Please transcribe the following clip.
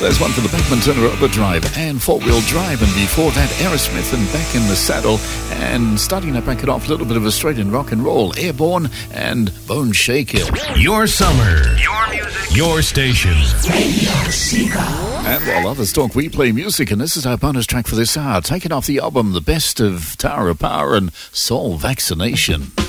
There's one for the Beckman Turner Overdrive and Four-Wheel Drive, and before that, Aerosmith and Back in the Saddle, and starting to back it off, a little bit of Australian rock and roll, Airborne and Bone Shaker. Your summer, your music, your station. And while others talk, we play music, and this is our bonus track for this hour, taken off the album The Best of Tower of Power and Soul Vaccination.